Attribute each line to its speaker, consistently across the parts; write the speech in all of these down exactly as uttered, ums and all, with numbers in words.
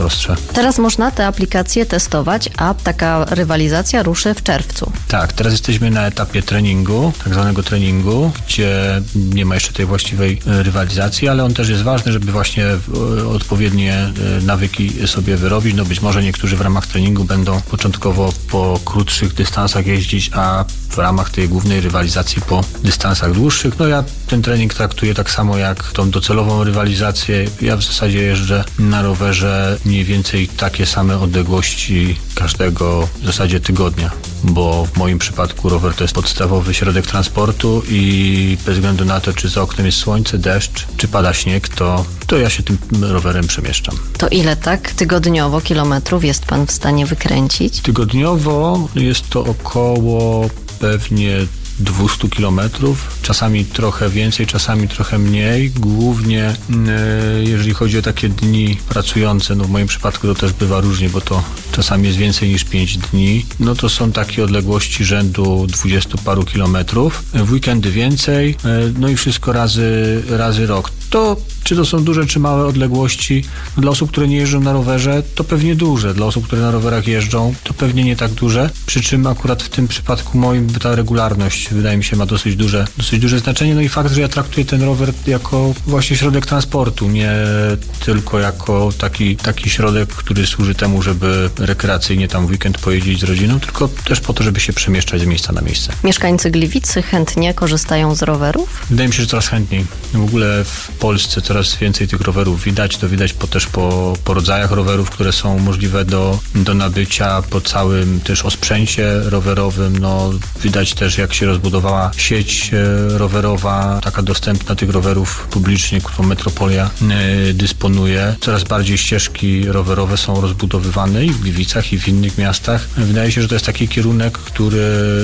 Speaker 1: najprostsze.
Speaker 2: Teraz można te aplikacje testować, a taka rywalizacja ruszy w czerwcu.
Speaker 1: Tak, teraz jesteśmy na etapie treningu, tak zwanego treningu, gdzie nie ma jeszcze tej właściwej rywalizacji, ale on też jest ważny, żeby właśnie odpowiednie nawyki sobie wyrobić. No być może niektórzy w ramach treningu będą początkowo po krótszych dystansach jeździć, a w ramach tej głównej rywalizacji po dystansach dłuższych. No ja ten trening traktuję tak samo jak tą docelową rywalizację. Ja w zasadzie jeżdżę na rowerze mniej więcej takie same odległości każdego w zasadzie tygodnia, bo w moim przypadku rower to jest podstawowy środek transportu i bez względu na to, czy za oknem jest słońce, deszcz, czy pada śnieg, to, to ja się tym rowerem przemieszczam.
Speaker 2: To ile tak tygodniowo kilometrów jest pan w stanie wykręcić?
Speaker 1: Tygodniowo jest to około pewnie dwieście kilometrów, czasami trochę więcej, czasami trochę mniej. Głównie e, jeżeli chodzi o takie dni pracujące, no w moim przypadku to też bywa różnie, bo to czasami jest więcej niż pięć dni, no to są takie odległości rzędu dwudziestu paru kilometrów. W weekendy więcej, e, no i wszystko razy, razy rok. To czy to są duże, czy małe odległości? Dla osób, które nie jeżdżą na rowerze, to pewnie duże. Dla osób, które na rowerach jeżdżą, to pewnie nie tak duże. Przy czym akurat w tym przypadku moim ta regularność, wydaje mi się, ma dosyć duże, dosyć duże znaczenie. No i fakt, że ja traktuję ten rower jako właśnie środek transportu, nie tylko jako taki, taki środek, który służy temu, żeby rekreacyjnie tam w weekend pojeździć z rodziną, tylko też po to, żeby się przemieszczać z miejsca na miejsce.
Speaker 2: Mieszkańcy Gliwicy chętnie korzystają z rowerów?
Speaker 1: Wydaje mi się, że coraz chętniej. W ogóle w Polsce coraz więcej tych rowerów widać. To widać po, też po, po rodzajach rowerów, które są możliwe do, do nabycia, po całym też osprzęcie rowerowym. No, widać też, jak się rozbudowała sieć rowerowa, taka dostępna tych rowerów publicznie, którą Metropolia y, dysponuje. Coraz bardziej ścieżki rowerowe są rozbudowywane i w Gliwicach, i w innych miastach. Wydaje się, że to jest taki kierunek, który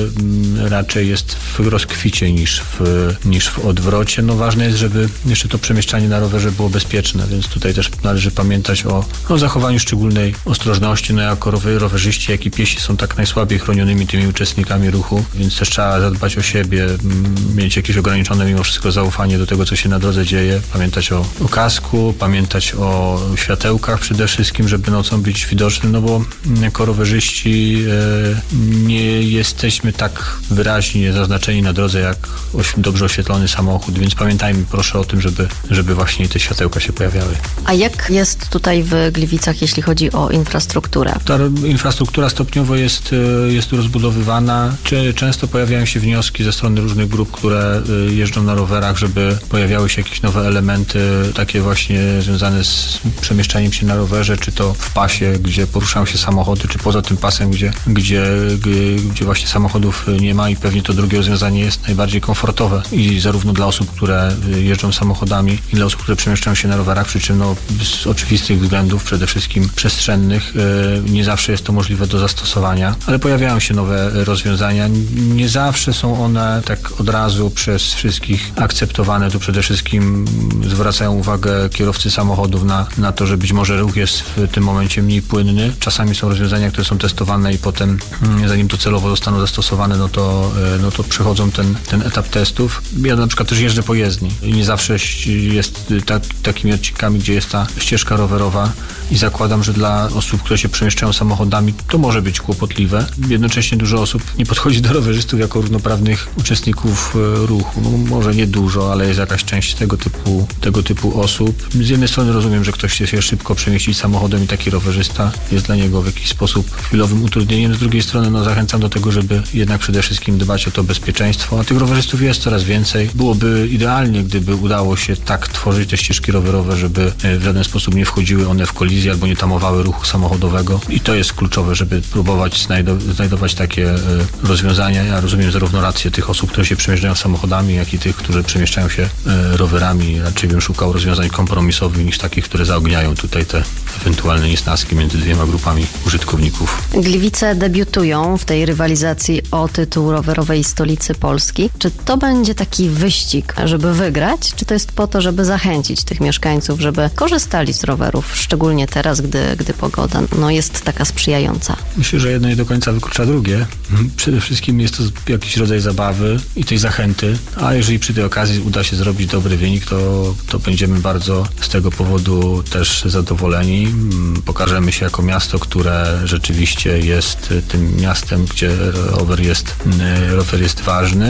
Speaker 1: y, raczej jest w rozkwicie niż w, niż w odwrocie. No, ważne jest, żeby jeszcze to przemieszczanie na rowerze było bezpieczne, więc tutaj też należy pamiętać o, o zachowaniu szczególnej ostrożności. No jako rowerzyści, jak i piesi są tak najsłabiej chronionymi tymi uczestnikami ruchu, więc też trzeba zadbać o siebie, mieć jakieś ograniczone mimo wszystko zaufanie do tego, co się na drodze dzieje, pamiętać o, o kasku, pamiętać o światełkach przede wszystkim, żeby nocą być widocznym, no bo jako rowerzyści e, nie jesteśmy tak wyraźnie zaznaczeni na drodze jak oś, dobrze oświetlony samochód, więc pamiętajmy proszę o tym, żeby, żeby właśnie te światełka się pojawiały.
Speaker 2: A jak jest tutaj w Gliwicach, jeśli chodzi o infrastrukturę?
Speaker 1: Ta infrastruktura stopniowo jest, jest rozbudowywana. Często pojawiają się wnioski ze strony różnych grup, które jeżdżą na rowerach, żeby pojawiały się jakieś nowe elementy, takie właśnie związane z przemieszczaniem się na rowerze, czy to w pasie, gdzie poruszają się samochody, czy poza tym pasem, gdzie, gdzie, gdzie właśnie samochodów nie ma i pewnie to drugie rozwiązanie jest najbardziej komfortowe i zarówno dla osób, które jeżdżą samochodami i dla osób, które przemieszczają się na rowerach, przy czym no, z oczywistych względów, przede wszystkim przestrzennych, nie zawsze jest to możliwe do zastosowania, ale pojawiają się nowe rozwiązania. Nie zawsze są one tak od razu przez wszystkich akceptowane. Tu przede wszystkim zwracają uwagę kierowcy samochodów na, na to, że być może ruch jest w tym momencie mniej płynny. Czasami są rozwiązania, które są testowane i potem, zanim docelowo zostaną zastosowane, no to, no to przechodzą ten, ten etap testów. Ja na przykład też jeżdżę po jezdni i nie zawsze jest ta, takimi odcinkami, gdzie jest ta ścieżka rowerowa i zakładam, że dla osób, które się przemieszczają samochodami, to może być kłopotliwe. Jednocześnie dużo osób nie podchodzi do rowerzystów jako równoprawnych uczestników ruchu. No, może nie dużo, ale jest jakaś część tego typu, tego typu osób. Z jednej strony rozumiem, że ktoś chce się szybko przemieścić samochodem i taki rowerzysta jest dla niego w jakiś sposób chwilowym utrudnieniem. Z drugiej strony no, zachęcam do tego, żeby jednak przede wszystkim dbać o to bezpieczeństwo. A tych rowerzystów jest coraz więcej. Byłoby idealnie, gdyby udało się tak tworzyć te ścieżki rowerowe, żeby w żaden sposób nie wchodziły one w kolizję albo nie tamowały ruchu samochodowego. I to jest kluczowe, żeby próbować znajdo- znajdować takie e, rozwiązania. Ja rozumiem zarówno rację tych osób, które się przemieszczają samochodami, jak i tych, którzy przemieszczają się e, rowerami. Raczej bym szukał rozwiązań kompromisowych niż takich, które zaogniają tutaj te ewentualne niesnaski między dwiema grupami użytkowników.
Speaker 2: Gliwice debiutują w tej rywalizacji o tytuł rowerowej stolicy Polski. Czy to będzie taki wyścig, żeby wygrać? Czy to jest po o to, żeby zachęcić tych mieszkańców, żeby korzystali z rowerów, szczególnie teraz, gdy, gdy pogoda no, jest taka sprzyjająca?
Speaker 1: Myślę, że jedno nie do końca wyklucza drugie. Przede wszystkim jest to jakiś rodzaj zabawy i tej zachęty, a jeżeli przy tej okazji uda się zrobić dobry wynik, to, to będziemy bardzo z tego powodu też zadowoleni. Pokażemy się jako miasto, które rzeczywiście jest tym miastem, gdzie rower jest, rower jest ważny.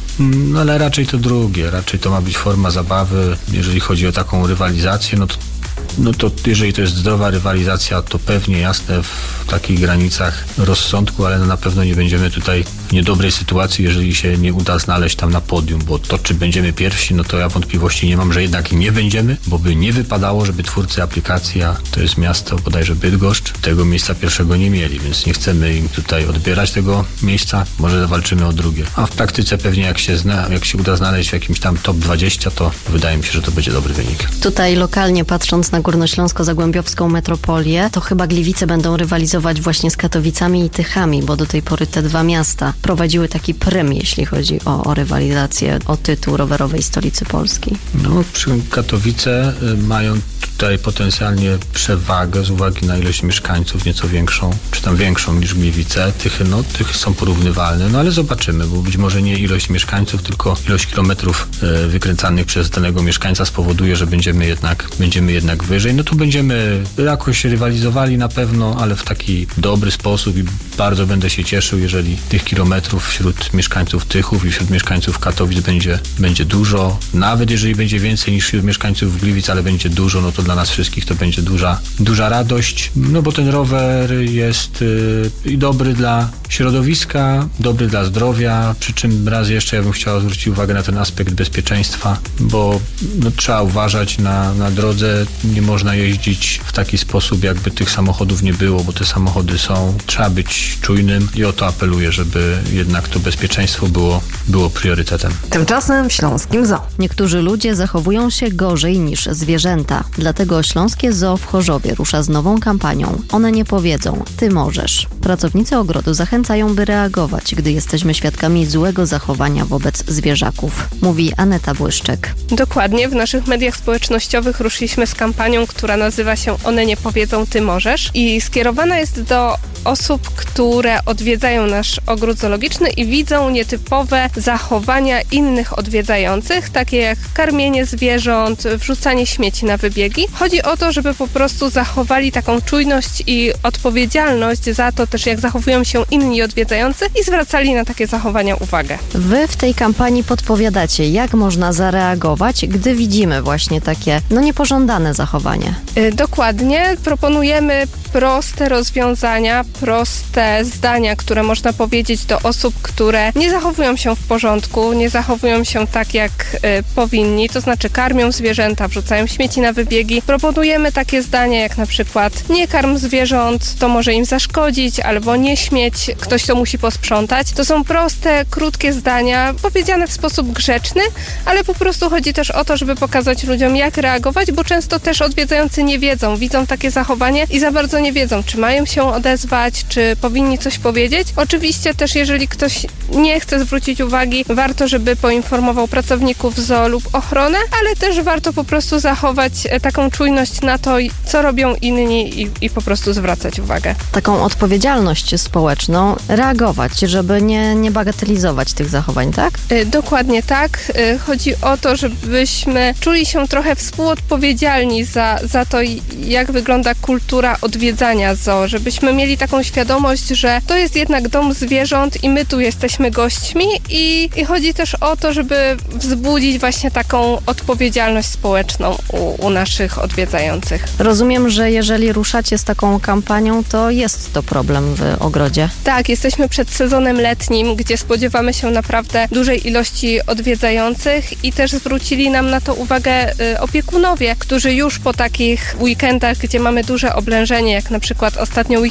Speaker 1: No ale raczej to drugie, raczej to ma być forma zabawy. Jeżeli chodzi o taką rywalizację, no to No to jeżeli to jest zdrowa rywalizacja, to pewnie jasne w takich granicach rozsądku, ale no na pewno nie będziemy tutaj w niedobrej sytuacji, jeżeli się nie uda znaleźć tam na podium, bo to, czy będziemy pierwsi, no to ja wątpliwości nie mam, że jednak nie będziemy, bo by nie wypadało, żeby twórcy aplikacji, a to jest miasto bodajże Bydgoszcz, tego miejsca pierwszego nie mieli, więc nie chcemy im tutaj odbierać tego miejsca, może zawalczymy o drugie. A w praktyce pewnie jak się, zna, jak się uda znaleźć w jakimś tam top dwadzieścia, to wydaje mi się, że to będzie dobry wynik.
Speaker 2: Tutaj lokalnie patrząc na Górnośląsko-Zagłębiowską metropolię, to chyba Gliwice będą rywalizować właśnie z Katowicami i Tychami, bo do tej pory te dwa miasta prowadziły taki prym, jeśli chodzi o, o rywalizację o tytuł rowerowej stolicy Polski.
Speaker 1: No, przy Katowice mają tutaj potencjalnie przewagę z uwagi na ilość mieszkańców, nieco większą, czy tam większą niż Gliwice. Tychy, no, Tychy są porównywalne, no ale zobaczymy, bo być może nie ilość mieszkańców, tylko ilość kilometrów e, wykręcanych przez danego mieszkańca spowoduje, że będziemy jednak, będziemy jednak wyżej. No to będziemy jakoś rywalizowali na pewno, ale w taki dobry sposób i bardzo będę się cieszył, jeżeli tych kilometrów wśród mieszkańców Tychów i wśród mieszkańców Katowic będzie, będzie dużo. Nawet jeżeli będzie więcej niż wśród mieszkańców Gliwic, ale będzie dużo, no to dla nas wszystkich to będzie duża, duża radość, no bo ten rower jest yy, i dobry dla środowiska, dobry dla zdrowia, przy czym raz jeszcze ja bym chciał zwrócić uwagę na ten aspekt bezpieczeństwa, bo no, trzeba uważać na, na drodze, nie można jeździć w taki sposób, jakby tych samochodów nie było, bo te samochody są, trzeba być czujnym i o to apeluję, żeby jednak to bezpieczeństwo było, było priorytetem.
Speaker 3: Tymczasem w Śląskim Zoo.
Speaker 2: Niektórzy ludzie zachowują się gorzej niż zwierzęta. Dlatego Śląskie Zoo w Chorzowie rusza z nową kampanią. One nie powiedzą, ty możesz. Pracownicy ogrodu zachęcają, by reagować, gdy jesteśmy świadkami złego zachowania wobec zwierzaków. Mówi Aneta Błyszczek.
Speaker 4: Dokładnie, w naszych mediach społecznościowych ruszyliśmy z kampanią, która nazywa się One nie powiedzą, ty możesz i skierowana jest do osób, które odwiedzają nasz ogród zoologiczny i widzą nietypowe zachowania innych odwiedzających, takie jak karmienie zwierząt, wrzucanie śmieci na wybiegi. Chodzi o to, żeby po prostu zachowali taką czujność i odpowiedzialność za to też, jak zachowują się inni odwiedzający i zwracali na takie zachowania uwagę.
Speaker 2: Wy w tej kampanii podpowiadacie, jak można zareagować, gdy widzimy właśnie takie, no niepożądane zachowanie.
Speaker 4: Yy, dokładnie. Proponujemy proste rozwiązania, proste zdania, które można powiedzieć do osób, które nie zachowują się w porządku, nie zachowują się tak, jak y, powinni, to znaczy karmią zwierzęta, wrzucają śmieci na wybiegi. Proponujemy takie zdania jak na przykład nie karm zwierząt, to może im zaszkodzić, albo nie śmieć, ktoś to musi posprzątać. To są proste, krótkie zdania, powiedziane w sposób grzeczny, ale po prostu chodzi też o to, żeby pokazać ludziom, jak reagować, bo często też odwiedzający nie wiedzą, widzą takie zachowanie i za bardzo nie wiedzą, czy mają się odezwać, czy powinni coś powiedzieć. Oczywiście też, jeżeli ktoś nie chce zwrócić uwagi, warto, żeby poinformował pracowników zoo lub ochronę, ale też warto po prostu zachować taką czujność na to, co robią inni i, i po prostu zwracać uwagę.
Speaker 2: Taką odpowiedzialność społeczną, reagować, żeby nie, nie bagatelizować tych zachowań, tak?
Speaker 4: Y, dokładnie tak. Y, chodzi o to, żebyśmy czuli się trochę współodpowiedzialni za, za to, jak wygląda kultura odwiedzania zoo, żebyśmy mieli taką świadomość, że to jest jednak dom zwierząt i my tu jesteśmy gośćmi i, i chodzi też o to, żeby wzbudzić właśnie taką odpowiedzialność społeczną u, u naszych odwiedzających.
Speaker 2: Rozumiem, że jeżeli ruszacie z taką kampanią, to jest to problem w ogrodzie.
Speaker 4: Tak, jesteśmy przed sezonem letnim, gdzie spodziewamy się naprawdę dużej ilości odwiedzających i też zwrócili nam na to uwagę y, opiekunowie, którzy już po takich weekendach, gdzie mamy duże oblężenie, jak na przykład ostatnio weekend majowy,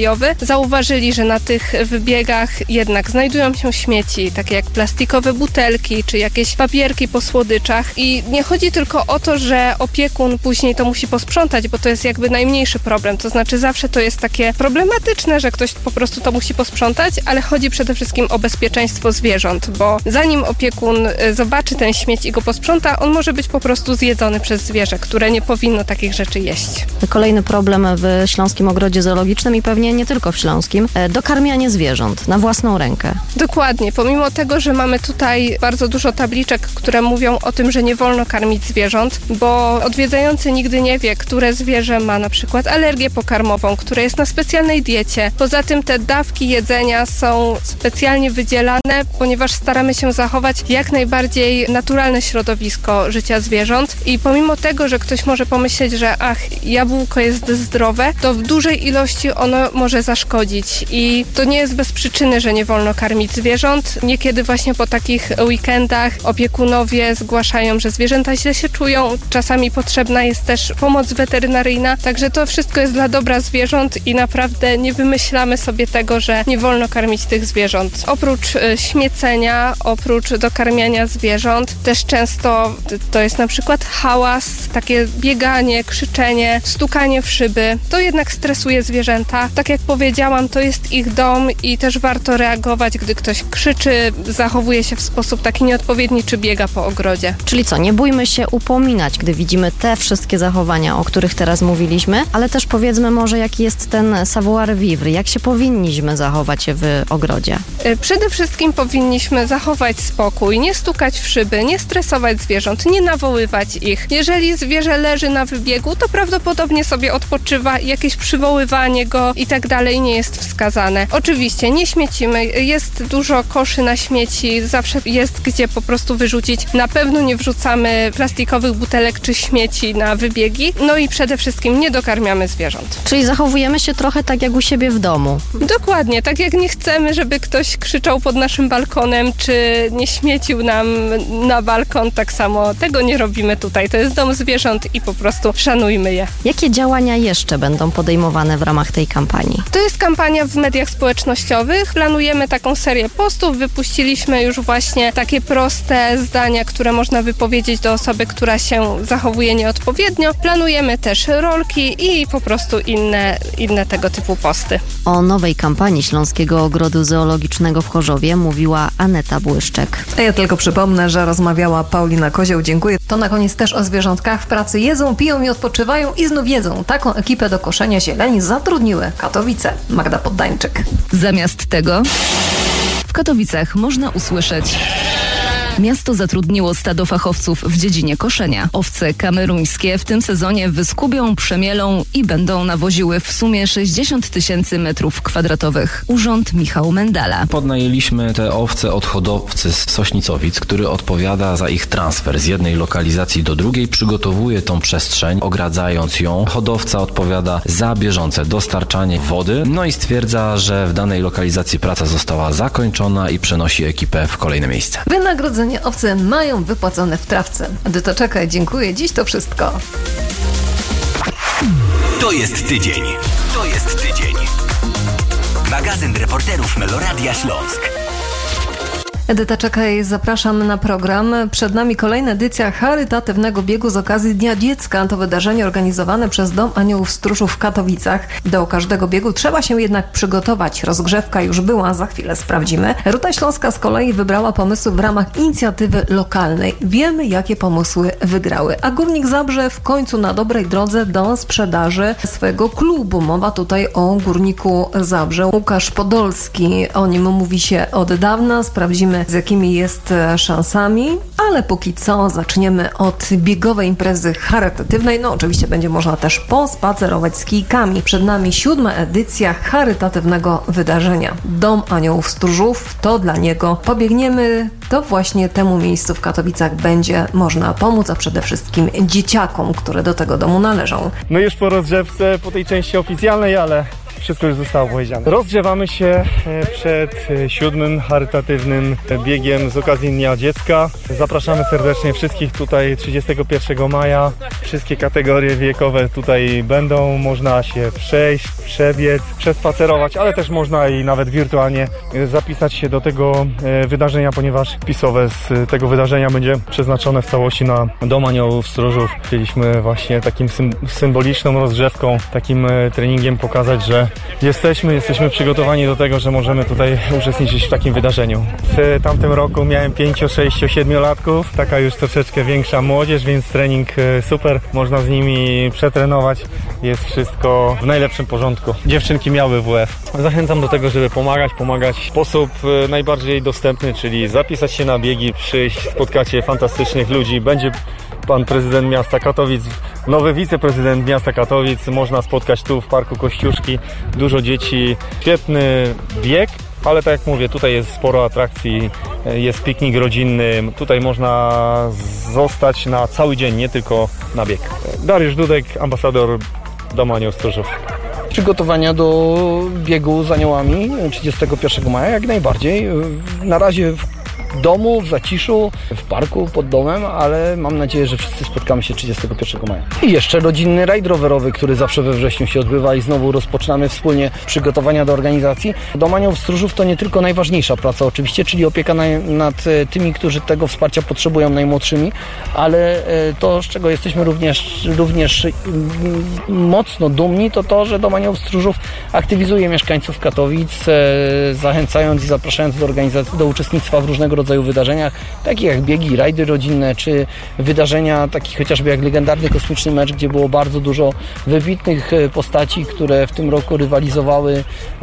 Speaker 4: kolejowy, zauważyli, że na tych wybiegach jednak znajdują się śmieci, takie jak plastikowe butelki, czy jakieś papierki po słodyczach. I nie chodzi tylko o to, że opiekun później to musi posprzątać, bo to jest jakby najmniejszy problem. To znaczy zawsze to jest takie problematyczne, że ktoś po prostu to musi posprzątać, ale chodzi przede wszystkim o bezpieczeństwo zwierząt, bo zanim opiekun zobaczy ten śmieć i go posprząta, on może być po prostu zjedzony przez zwierzę, które nie powinno takich rzeczy jeść.
Speaker 2: Kolejny problem w Śląskim Ogrodzie Zoologicznym i pewnie nie tylko w Śląskim, dokarmianie zwierząt na własną rękę.
Speaker 4: Dokładnie. Pomimo tego, że mamy tutaj bardzo dużo tabliczek, które mówią o tym, że nie wolno karmić zwierząt, bo odwiedzający nigdy nie wie, które zwierzę ma na przykład alergię pokarmową, które jest na specjalnej diecie. Poza tym te dawki jedzenia są specjalnie wydzielane, ponieważ staramy się zachować jak najbardziej naturalne środowisko życia zwierząt i pomimo tego, że ktoś może pomyśleć, że ach, jabłko jest zdrowe, to w dużej ilości ono może zaszkodzić i to nie jest bez przyczyny, że nie wolno karmić zwierząt. Niekiedy właśnie po takich weekendach opiekunowie zgłaszają, że zwierzęta źle się czują, czasami potrzebna jest też pomoc weterynaryjna, także to wszystko jest dla dobra zwierząt i naprawdę nie wymyślamy sobie tego, że nie wolno karmić tych zwierząt. Oprócz y, śmiecenia, oprócz dokarmiania zwierząt, też często to jest na przykład hałas, takie bieganie, krzyczenie, stukanie w szyby. To jednak stresuje zwierzęta. Tak jak powiedziałam, to jest ich dom i też warto reagować, gdy ktoś krzyczy, zachowuje się w sposób taki nieodpowiedni, czy biega po ogrodzie.
Speaker 2: Czyli co, nie bójmy się upominać, gdy widzimy te wszystkie zachowania, o których teraz mówiliśmy, ale też powiedzmy może, jaki jest ten savoir-vivre, jak się powinniśmy zachować w ogrodzie.
Speaker 4: Przede wszystkim powinniśmy zachować spokój, nie stukać w szyby, nie stresować zwierząt, nie nawoływać ich. Jeżeli zwierzę leży na wybiegu, to prawdopodobnie sobie odpoczywa, jakieś przywoływanie go i tak dalej nie jest wskazane. Oczywiście nie śmiecimy, jest dużo koszy na śmieci, zawsze jest gdzie po prostu wyrzucić. Na pewno nie wrzucamy plastikowych butelek czy śmieci na wybiegi. No i przede wszystkim nie dokarmiamy zwierząt.
Speaker 2: Czyli zachowujemy się trochę tak jak u siebie w domu.
Speaker 4: Dokładnie, tak jak nie chcemy, żeby ktoś krzyczał pod naszym balkonem, czy nie śmiecił nam na balkon, tak samo tego nie robimy tutaj. To jest dom zwierząt i po prostu szanujmy je.
Speaker 2: Jakie działania jeszcze będą podejmowane w ramach tej kampanii?
Speaker 4: To jest kampania w mediach społecznościowych. Planujemy taką serię postów. Wypuściliśmy już właśnie takie proste zdania, które można wypowiedzieć do osoby, która się zachowuje nieodpowiednio. Planujemy też rolki i po prostu inne, inne tego typu posty.
Speaker 2: O nowej kampanii Śląskiego Ogrodu Zoologicznego w Chorzowie mówiła Aneta Błyszczek.
Speaker 3: A ja tylko przypomnę, że rozmawiała Paulina Kozioł. Dziękuję. To na koniec też o zwierzątkach. W pracy jedzą, piją i odpoczywają i znów jedzą. Taką ekipę do koszenia zieleni zatrudniły Katowice. Magda Poddańczyk.
Speaker 5: Zamiast tego w Katowicach można usłyszeć: miasto zatrudniło stado fachowców w dziedzinie koszenia. Owce kameruńskie w tym sezonie wyskubią, przemielą i będą nawoziły w sumie sześćdziesiąt tysięcy metrów kwadratowych. Urząd Michał Mendala.
Speaker 6: Podnajęliśmy te owce od hodowcy z Sośnicowic, który odpowiada za ich transfer z jednej lokalizacji do drugiej, przygotowuje tą przestrzeń, ogradzając ją. Hodowca odpowiada za bieżące dostarczanie wody, no i stwierdza, że w danej lokalizacji praca została zakończona i przenosi ekipę w kolejne miejsce.
Speaker 3: Wynagrodzenie owce mają wypłacone w trawce. Edyta Czekaj, dziękuję. Dziś to wszystko.
Speaker 7: To jest tydzień. To jest tydzień. Magazyn reporterów Meloradia Śląsk.
Speaker 3: Edyta Czekaj, zapraszam na program. Przed nami kolejna edycja charytatywnego biegu z okazji Dnia Dziecka. To wydarzenie organizowane przez Dom Aniołów Stróżów w Katowicach. Do każdego biegu trzeba się jednak przygotować. Rozgrzewka już była, za chwilę sprawdzimy. Ruta Śląska z kolei wybrała pomysły w ramach inicjatywy lokalnej. Wiemy, jakie pomysły wygrały. A Górnik Zabrze w końcu na dobrej drodze do sprzedaży swojego klubu. Mowa tutaj o Górniku Zabrze. Łukasz Podolski, o nim mówi się od dawna. Sprawdzimy, z jakimi jest szansami, ale póki co zaczniemy od biegowej imprezy charytatywnej. No oczywiście będzie można też pospacerować z kijkami. Przed nami siódma edycja charytatywnego wydarzenia. Dom Aniołów Stróżów, to dla niego pobiegniemy. To właśnie temu miejscu w Katowicach będzie można pomóc, a przede wszystkim dzieciakom, które do tego domu należą.
Speaker 8: My już po rozgrzewce, po tej części oficjalnej, ale wszystko już zostało powiedziane. Rozgrzewamy się przed siódmym charytatywnym biegiem z okazji Dnia Dziecka. Zapraszamy serdecznie wszystkich tutaj trzydziestego pierwszego maja. Wszystkie kategorie wiekowe tutaj będą. Można się przejść, przebiec, przespacerować, ale też można i nawet wirtualnie zapisać się do tego wydarzenia, ponieważ wpisowe z tego wydarzenia będzie przeznaczone w całości na Dom Aniołów Stróżów. Chcieliśmy właśnie takim symboliczną rozgrzewką, takim treningiem pokazać, że jesteśmy, jesteśmy przygotowani do tego, że możemy tutaj uczestniczyć w takim wydarzeniu. W tamtym roku miałem pięciu, sześciu, siedmiolatków, taka już troszeczkę większa młodzież, więc trening super, można z nimi przetrenować, jest wszystko w najlepszym porządku. Dziewczynki miały W F. Zachęcam do tego, żeby pomagać, pomagać w sposób najbardziej dostępny, czyli zapisać się na biegi, przyjść, spotkacie fantastycznych ludzi, będzie pan prezydent miasta Katowic, nowy wiceprezydent miasta Katowic, można spotkać tu w Parku Kościuszki, dużo dzieci, świetny bieg, ale tak jak mówię, tutaj jest sporo atrakcji, jest piknik rodzinny, tutaj można zostać na cały dzień, nie tylko na bieg. Dariusz Dudek, ambasador Domu Aniołów Stróżów.
Speaker 9: Przygotowania do biegu z aniołami trzydziestego pierwszego maja jak najbardziej. Na razie w domu, w zaciszu, w parku pod domem, ale mam nadzieję, że wszyscy spotkamy się trzydziestego pierwszego maja. I jeszcze rodzinny rajd rowerowy, który zawsze we wrześniu się odbywa i znowu rozpoczynamy wspólnie przygotowania do organizacji. Dom Aniołów Stróżów to nie tylko najważniejsza praca oczywiście, czyli opieka na, nad tymi, którzy tego wsparcia potrzebują, najmłodszymi, ale to, z czego jesteśmy również, również mocno dumni, to to, że Dom Aniołów Stróżów aktywizuje mieszkańców Katowic, zachęcając i zapraszając do organizacji, do uczestnictwa w różnego rodzaju wydarzeniach, takich jak biegi, rajdy rodzinne, czy wydarzenia takich chociażby jak legendarny kosmiczny mecz, gdzie było bardzo dużo wybitnych postaci, które w tym roku rywalizowały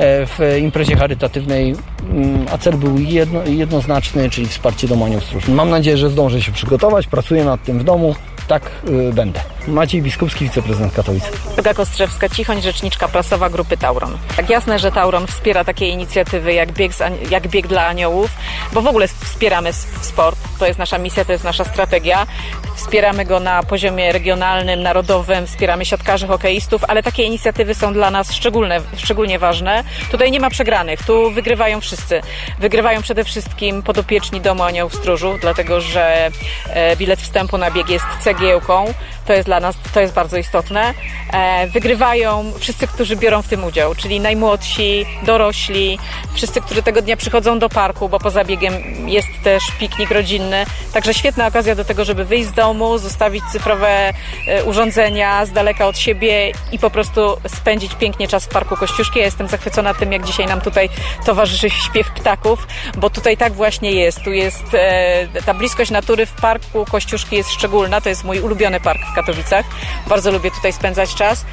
Speaker 9: w imprezie charytatywnej, a cel był jedno, jednoznaczny, czyli wsparcie Domu Aniołów Stróżów. Mam nadzieję, że zdążę się przygotować, pracuję nad tym w domu, tak y, będę. Maciej Biskupski, wiceprezydent Katowic.
Speaker 10: Olga Kostrzewska-Cichoń, rzeczniczka prasowa grupy Tauron. Tak jasne, że Tauron wspiera takie inicjatywy jak bieg, z, jak bieg dla aniołów, bo w ogóle wspieramy sport. To jest nasza misja, to jest nasza strategia. Wspieramy go na poziomie regionalnym, narodowym, wspieramy siatkarzy, hokeistów, ale takie inicjatywy są dla nas szczególne, szczególnie ważne. Tutaj nie ma przegranych, tu wygrywają wszyscy. Wygrywają przede wszystkim podopieczni Domu Aniołów Stróżów, dlatego że e, bilet wstępu na bieg jest cegiełką. To jest dla nas, to jest bardzo istotne. E, wygrywają wszyscy, którzy biorą w tym udział, czyli najmłodsi, dorośli, wszyscy, którzy tego dnia przychodzą do parku, bo poza biegiem jest też piknik rodzinny. Także świetna okazja do tego, żeby wyjść z domu, zostawić cyfrowe e, urządzenia z daleka od siebie i po prostu spędzić pięknie czas w Parku Kościuszki. Ja jestem zachwycona tym, jak dzisiaj nam tutaj towarzyszy śpiew ptaków, bo tutaj tak właśnie jest. Tu jest e, ta bliskość natury w Parku Kościuszki jest szczególna. To jest mój ulubiony park w Katowicach. Bardzo lubię tutaj spędzać czas.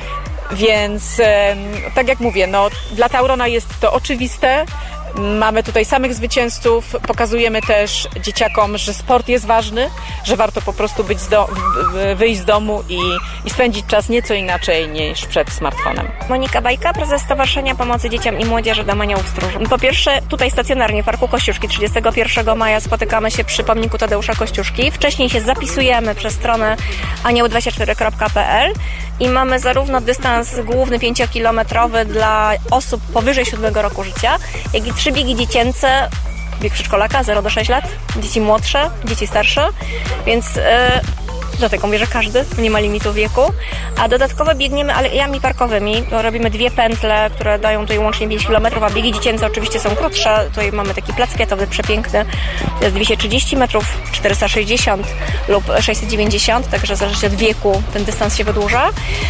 Speaker 10: Więc e, tak jak mówię, no, dla Taurona jest to oczywiste. Mamy tutaj samych zwycięzców, pokazujemy też dzieciakom, że sport jest ważny, że warto po prostu być z do, wyjść z domu i, i spędzić czas nieco inaczej niż przed smartfonem.
Speaker 11: Monika Bajka, prezes Stowarzyszenia Pomocy Dzieciom i Młodzieży Dom Aniołów Stróżów. Po pierwsze, tutaj stacjonarnie w Parku Kościuszki trzydziestego pierwszego maja spotykamy się przy pomniku Tadeusza Kościuszki. Wcześniej się zapisujemy przez stronę anioły dwadzieścia cztery kropka p l i mamy zarówno dystans główny pięciokilometrowy dla osób powyżej siódmego roku życia, jak i trzy biegi dziecięce, bieg przedszkolaka zero do sześciu lat, dzieci młodsze, dzieci starsze, więc yy, dlatego mówię, że każdy, nie ma limitu wieku, a dodatkowo biegniemy alejami parkowymi, robimy dwie pętle, które dają tutaj łącznie pięć kilometrów, a biegi dziecięce oczywiście są krótsze, tutaj mamy taki plac kwiatowy przepiękny, to jest dwieście trzydzieści metrów, czterysta sześćdziesiąt lub sześćset dziewięćdziesiąt, także zależy od wieku ten dystans się wydłuża,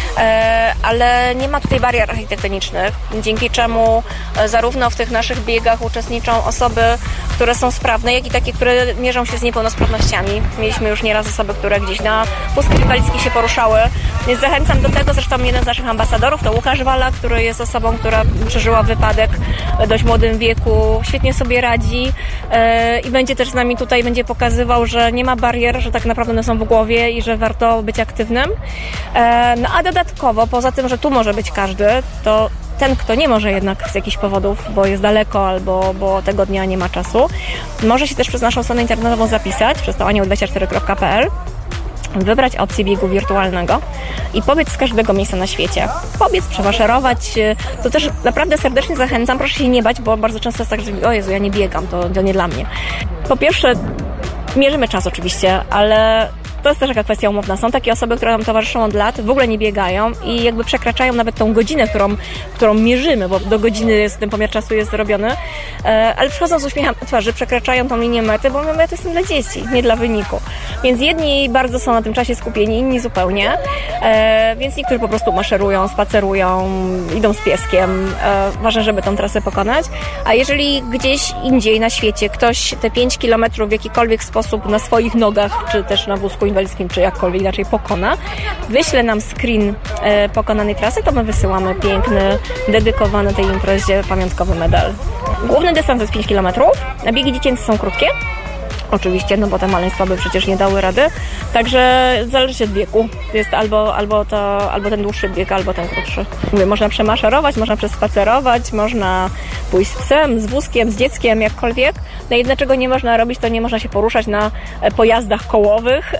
Speaker 11: ale nie ma tutaj barier architektonicznych, dzięki czemu zarówno w tych naszych biegach uczestniczą osoby, które są sprawne, jak i takie, które mierzą się z niepełnosprawnościami. Mieliśmy już nieraz osoby, które gdzieś na wózkach inwalidzkich się poruszały, więc zachęcam do tego, zresztą jeden z naszych ambasadorów to Łukasz Wala, który jest osobą, która przeżyła wypadek w dość młodym wieku, świetnie sobie radzi yy, i będzie też z nami tutaj, będzie pokazywał, że nie ma barier, że tak naprawdę one są w głowie i że warto być aktywnym. Yy, no a dodatkowo, poza tym, że tu może być każdy, to ten, kto nie może jednak z jakichś powodów, bo jest daleko albo bo tego dnia nie ma czasu, może się też przez naszą stronę internetową zapisać, przez to anioł dwadzieścia cztery kropka p l wybrać opcję biegu wirtualnego i pobiec z każdego miejsca na świecie. Pobiec, przewaszerować. To też naprawdę serdecznie zachęcam. Proszę się nie bać, bo bardzo często jest tak, że o Jezu, ja nie biegam, to, to nie dla mnie. Po pierwsze, mierzymy czas oczywiście, ale to jest też taka kwestia umowna. Są takie osoby, które nam towarzyszą od lat, w ogóle nie biegają i jakby przekraczają nawet tą godzinę, którą, którą mierzymy, bo do godziny jest, ten pomiar czasu jest zrobiony, ale przychodzą z uśmiechem na twarzy, przekraczają tą linię mety, bo mety są dla dzieci, nie dla wyniku. Więc jedni bardzo są na tym czasie skupieni, inni zupełnie, więc niektórzy po prostu maszerują, spacerują, idą z pieskiem. Ważne, żeby tą trasę pokonać. A jeżeli gdzieś indziej na świecie ktoś te pięć kilometrów w jakikolwiek sposób na swoich nogach, czy też na wózku inwalidzkim, czy jakkolwiek inaczej pokona, wyśle nam screen e, pokonanej trasy, to my wysyłamy piękny, dedykowany tej imprezie pamiątkowy medal. Główny dystans to jest pięć kilometrów, a biegi dziecięce są krótkie. Oczywiście, no bo te maleństwa by przecież nie dały rady. Także zależy od wieku. Jest albo, albo, to, albo ten dłuższy bieg, albo ten krótszy. Mówię, można przemaszerować, można przespacerować, można pójść z psem, z wózkiem, z dzieckiem, jakkolwiek. No jedyne, czego nie można robić, to nie można się poruszać na pojazdach kołowych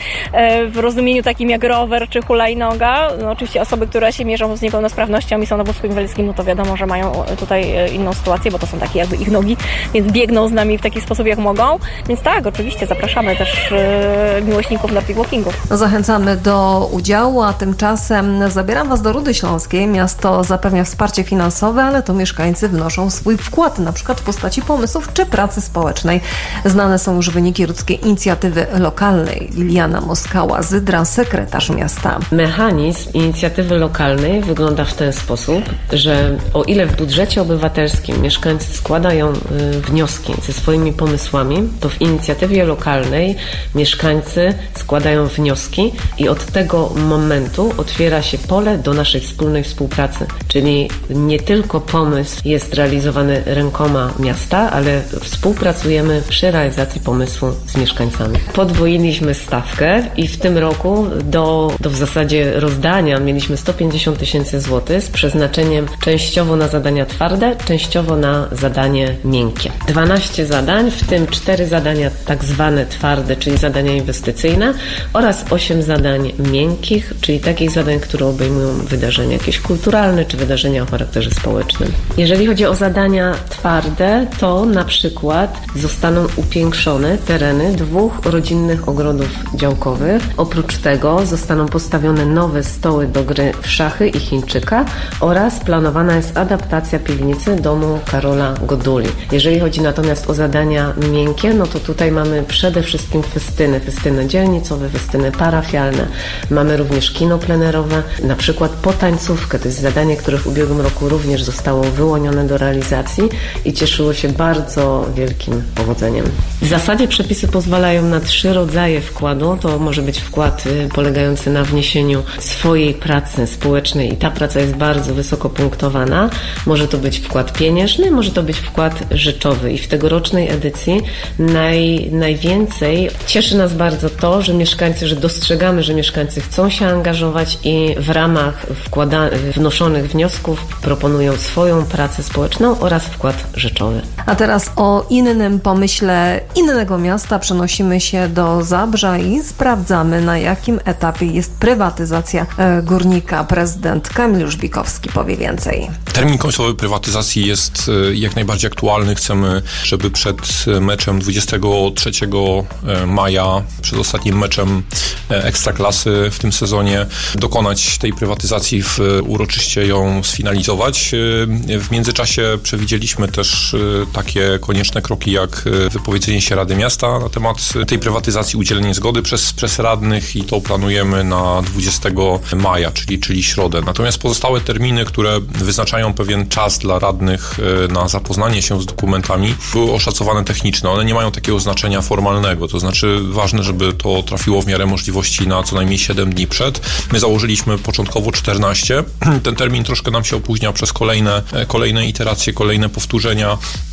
Speaker 11: w rozumieniu takim jak rower czy hulajnoga. No oczywiście osoby, które się mierzą z niepełnosprawnością i są na wózku inwalidzkim, no to wiadomo, że mają tutaj inną sytuację, bo to są takie jakby ich nogi, więc biegną z nami w taki sposób jak mogą. Więc tak, oczywiście zapraszamy też e, miłośników Nordic Walkingu.
Speaker 3: Zachęcamy do udziału, a tymczasem zabieram Was do Rudy Śląskiej. Miasto zapewnia wsparcie finansowe, ale to mieszkańcy wnoszą swój wkład, na przykład w postaci pomysłów czy pracy społecznej. Znane są już wyniki Rudzkiej Inicjatywy Lokalnej. Liliana Moskała-Zydra, sekretarz miasta.
Speaker 12: Mechanizm inicjatywy lokalnej wygląda w ten sposób, że o ile w budżecie obywatelskim mieszkańcy składają y, wnioski ze swoimi pomysłami, to w inicjatywie lokalnej mieszkańcy składają wnioski i od tego momentu otwiera się pole do naszej wspólnej współpracy. Czyli nie tylko pomysł jest realizowany rękoma miasta, ale współpracujemy przy realizacji pomysłu z mieszkańcami. Podwoiliśmy stawkę i w tym roku do, do w zasadzie rozdania mieliśmy sto pięćdziesiąt tysięcy złotych z przeznaczeniem częściowo na zadania twarde, częściowo na zadanie miękkie. dwanaście zadań, w tym cztery zadania tak zwane twarde, czyli zadania inwestycyjne oraz osiem zadań miękkich, czyli takich zadań, które obejmują wydarzenia jakieś kulturalne czy wydarzenia o charakterze społecznym. Jeżeli chodzi o zadania twarde, to na przykład zostaną upiększone tereny dwóch rodzinnych ogrodów działkowych. Oprócz tego zostaną postawione nowe stoły do gry w szachy i Chińczyka oraz planowana jest adaptacja piwnicy domu Karola Goduli. Jeżeli chodzi natomiast o zadania miękkie, no to tutaj mamy przede wszystkim festyny, festyny dzielnicowe, festyny parafialne. Mamy również kino plenerowe, na przykład potańcówkę. To jest zadanie, które w ubiegłym roku również zostało wyłonione do realizacji i cieszyło się bardzo wielkim powodzeniem. W zasadzie przepisy pozwalają na trzy rodzaje wkładu. To może być wkład polegający na wniesieniu swojej pracy społecznej i ta praca jest bardzo wysoko punktowana. Może to być wkład pieniężny, może to być wkład rzeczowy i w tegorocznej edycji naj, najwięcej cieszy nas bardzo to, że mieszkańcy, że dostrzegamy, że mieszkańcy chcą się angażować i w ramach wkłada, wnoszonych wniosków proponują swoją pracę społeczną oraz wkład rzeczowy.
Speaker 3: A teraz o innym pomyśle innego miasta przenosimy się do Zabrza i sprawdzamy, na jakim etapie jest prywatyzacja górnika. Prezydent Kamil Żbikowski powie więcej.
Speaker 13: Termin końcowy prywatyzacji jest jak najbardziej aktualny. Chcemy, żeby przed meczem dwudziestego trzeciego maja, przed ostatnim meczem Ekstraklasy w tym sezonie, dokonać tej prywatyzacji, w, uroczyście ją sfinalizować. W międzyczasie przewidzieliśmy też takie konieczne kroki, jak wypowiedzenie się Rady Miasta na temat tej prywatyzacji, udzielenie zgody przez, przez radnych i to planujemy na dwudziestego maja, czyli, czyli środę. Natomiast pozostałe terminy, które wyznaczają pewien czas dla radnych na zapoznanie się z dokumentami, były oszacowane techniczne. One nie mają takiego znaczenia formalnego, to znaczy ważne, żeby to trafiło w miarę możliwości na co najmniej siedem dni przed. My założyliśmy początkowo czternaście. Ten termin troszkę nam się opóźnia przez kolejne, kolejne iteracje, kolejne powtórzenia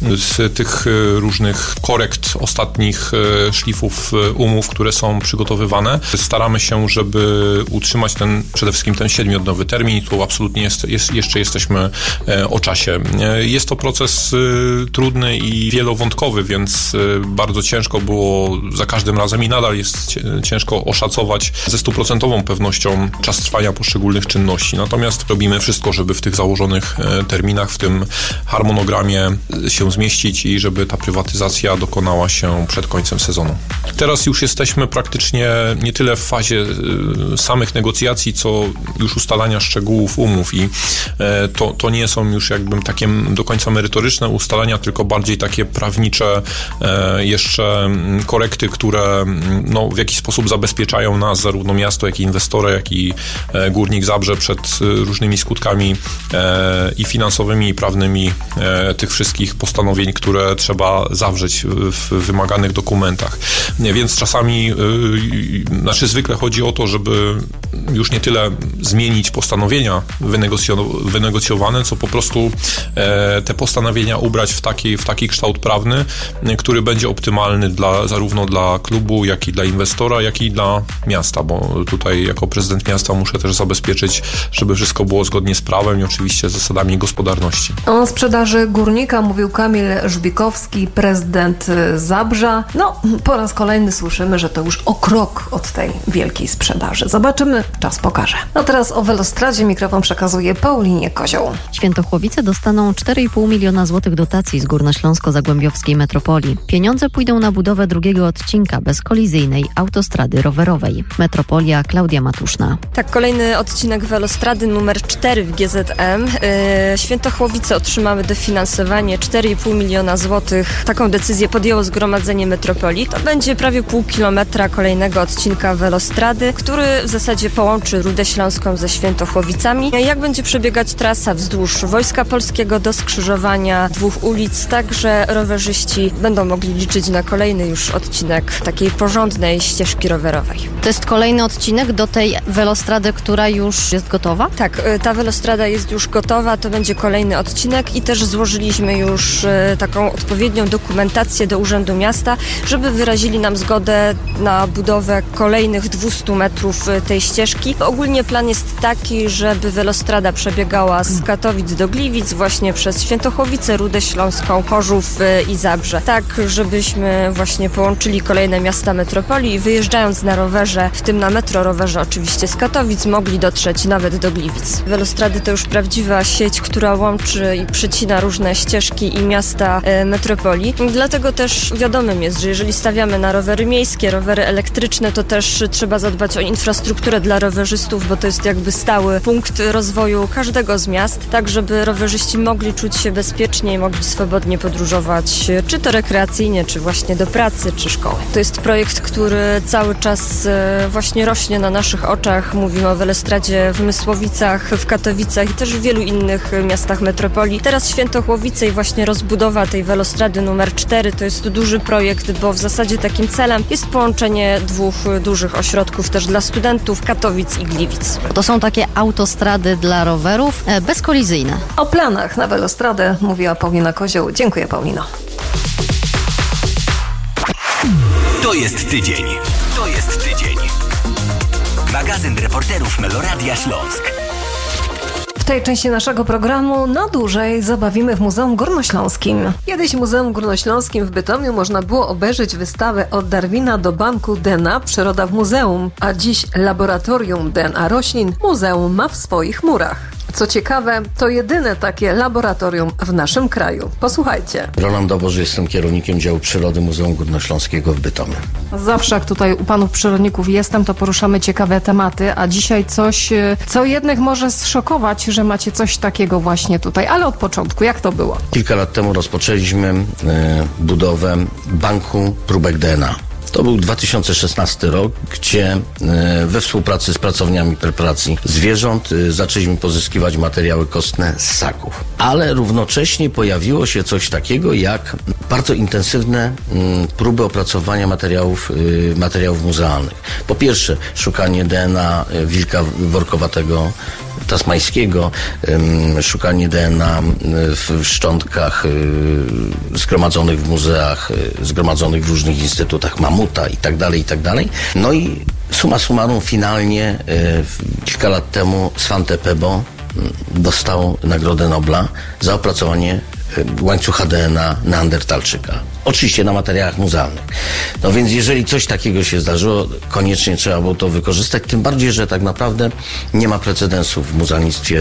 Speaker 13: z tych różnych korekt ostatnich szlifów umów, które są przygotowywane. Staramy się, żeby utrzymać ten, przede wszystkim ten siedmiodniowy termin. Tu absolutnie jest, jest, jeszcze jesteśmy o czasie. Jest to proces trudny i wielowątkowy, więc bardzo ciężko było za każdym razem i nadal jest ciężko oszacować ze stuprocentową pewnością czas trwania poszczególnych czynności. Natomiast robimy wszystko, żeby w tych założonych terminach, w tym harmonogramie się zmieścić i żeby ta prywatyzacja dokonała się przed końcem sezonu. Teraz już jesteśmy praktycznie nie tyle w fazie samych negocjacji, co już ustalania szczegółów umów i to, to nie są już jakby takie do końca merytoryczne ustalania, tylko bardziej takie prawnicze jeszcze korekty, które no, w jakiś sposób zabezpieczają nas, zarówno miasto, jak i inwestora, jak i Górnik Zabrze przed różnymi skutkami i finansowymi, i prawnymi tych wszystkich postanowień, które trzeba zawrzeć w wymaganych dokumentach. Więc czasami, znaczy zwykle chodzi o to, żeby już nie tyle zmienić postanowienia wynegocjowane, co po prostu te postanowienia ubrać w taki, w taki kształt prawny, który będzie optymalny dla, zarówno dla klubu, jak i dla inwestora, jak i dla miasta, bo tutaj jako prezydent miasta muszę też zabezpieczyć, żeby wszystko było zgodnie z prawem i oczywiście zasadami gospodarności.
Speaker 3: O sprzedaży Górnika mówił Kamil Żbikowski, prezydent Zabrza. No, po raz kolejny słyszymy, że to już o krok od tej wielkiej sprzedaży. Zobaczymy, czas pokaże. No teraz o Velostradzie mikrofon przekazuje Paulinie Kozioł.
Speaker 2: Świętochłowice dostaną cztery i pół miliona złotych dotacji z Górnośląsko-Zagłębiowskiej Metropolii. Pieniądze pójdą na budowę drugiego odcinka bezkolizyjnej autostrady rowerowej. Metropolia, Klaudia Matuszna.
Speaker 14: Tak, kolejny odcinek Velostrady numer cztery w G Z M. Yy, Świętochłowice otrzymały dofinansowanie cztery i pół miliona złotych. Taką decyzję podjęło Zgromadzenie Metropolii. To będzie prawie pół kilometra kolejnego odcinka Velostrady, który w zasadzie połączy Rudę Śląską ze Świętochłowicami. Jak będzie przebiegać trasa wzdłuż Wojska Polskiego do skrzyżowania dwóch ulic, tak że rowerzyści będą mogli liczyć na kolejny już odcinek takiej porządnej ścieżki rowerowej.
Speaker 2: To jest kolejny odcinek do tej Velostrady, która już jest gotowa?
Speaker 14: Tak, ta Velostrada jest już gotowa, to będzie kolejny odcinek i też złożyliśmy już taką odpowiednią dokumentację do Urzędu Miasta, żeby wyrazili nam zgodę na budowę kolejnych dwieście metrów tej ścieżki. Ogólnie plan jest taki, żeby Velostrada przebiegała z Katowic do Gliwic, właśnie przez Świętochłowice, Rudę Śląską, Chorzów i Zabrze. Tak, żebyśmy właśnie połączyli kolejne miasta metropolii i wyjeżdżając na rowerze, w tym na metrorowerze oczywiście z Katowic, mogli dotrzeć nawet do Gliwic. Velostrady to już prawdziwa sieć, która łączy i przycina różne ścieżki i miasta e, metropolii. Dlatego też wiadomym jest, że jeżeli stawiamy na rowery miejskie, rowery elektryczne, to też trzeba zadbać o infrastrukturę dla rowerzystów, bo to jest jakby stały punkt rozwoju każdego z miast, tak żeby rowerzyści mogli czuć się bezpiecznie i mogli swobodnie podróżować, czy to rekreacyjnie, czy właśnie do pracy, czy szkoły. To jest projekt, który cały czas właśnie rośnie na naszych oczach. Mówimy o Velostradzie w Mysłowicach, w Katowicach i też w wielu innych miastach metropolii. Teraz Świętochłowice i właśnie rozbudowa tej Velostrady numer cztery to jest duży projekt, bo w zasadzie takim celem jest połączenie dwóch dużych ośrodków też dla studentów, Katowic i Gliwic.
Speaker 2: To są takie autostrady dla rowerów e, bezkolizyjne.
Speaker 3: O planach na Velostradę mówiła Paulina Kozioł. Dziękuję, Paulino.
Speaker 7: To jest tydzień. To jest tydzień. Magazyn reporterów Meloradia Śląsk.
Speaker 3: W tej części naszego programu na dłużej zabawimy w Muzeum Górnośląskim. Kiedyś w Muzeum Górnośląskim w Bytomiu można było obejrzeć wystawę Od Darwina do banku D N A Przyroda w muzeum, a dziś laboratorium D N A roślin muzeum ma w swoich murach. Co ciekawe, to jedyne takie laboratorium w naszym kraju. Posłuchajcie.
Speaker 15: Roland Doboż, jestem kierownikiem działu przyrody Muzeum Górnośląskiego w Bytomiu.
Speaker 3: Zawsze jak tutaj u panów przyrodników jestem, to poruszamy ciekawe tematy, a dzisiaj coś, co jednych może zszokować, że macie coś takiego właśnie tutaj. Ale od początku, jak to było?
Speaker 15: Kilka lat temu rozpoczęliśmy y, budowę banku próbek D N A. To był dwa tysiące szesnasty rok, gdzie we współpracy z pracowniami preparacji zwierząt zaczęliśmy pozyskiwać materiały kostne z ssaków. Ale równocześnie pojawiło się coś takiego jak bardzo intensywne próby opracowania materiałów, materiałów muzealnych. Po pierwsze, szukanie D N A wilka workowatego tasmańskiego, szukanie D N A w szczątkach zgromadzonych w muzeach, zgromadzonych w różnych instytutach mamuta i tak dalej, i tak dalej. No i summa summarum finalnie kilka lat temu Svante Pääbo dostał Nagrodę Nobla za opracowanie łańcucha D N A Neandertalczyka. Oczywiście na materiałach muzealnych. No więc jeżeli coś takiego się zdarzyło, koniecznie trzeba było to wykorzystać, tym bardziej, że tak naprawdę nie ma precedensów w muzealnictwie,